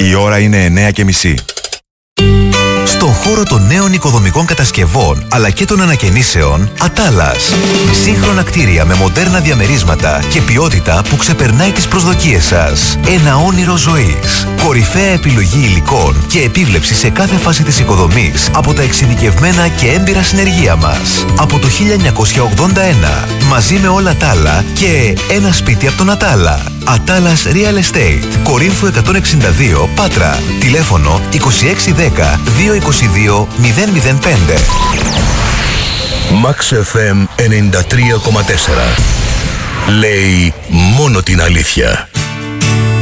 Η ώρα είναι 9:30. Στον χώρο των νέων οικοδομικών κατασκευών αλλά και των ανακαινήσεων, Ατάλας. Σύγχρονα κτίρια με μοντέρνα διαμερίσματα και ποιότητα που ξεπερνάει τις προσδοκίες σας. Ένα όνειρο ζωής. Κορυφαία επιλογή υλικών και επίβλεψη σε κάθε φάση της οικοδομής από τα εξειδικευμένα και έμπειρα συνεργεία μας. Από το 1981, μαζί με όλα τα άλλα και ένα σπίτι από τον Ατάλα. Ατάλας Real Estate. Κορίνθου 162, Πάτρα. Τηλέφωνο 2610 222 005. Max FM 93,4. Λέει μόνο την αλήθεια.